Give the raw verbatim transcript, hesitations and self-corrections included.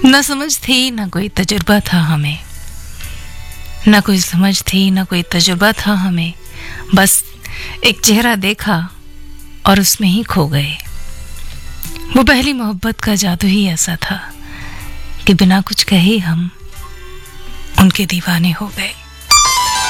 न समझ थी न कोई तजुर्बा था हमें, न कोई समझ थी न कोई तजुर्बा था हमें, बस एक चेहरा देखा और उसमें ही खो गए। वो पहली मोहब्बत का जादू ही ऐसा था कि बिना कुछ कहे हम उनके दीवाने हो गए।